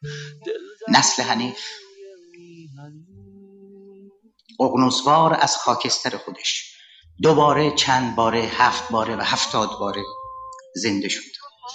نسل حنیف ققنسوار از خاکستر خودش دوباره چند باره 7 باره و 70 باره زنده شد.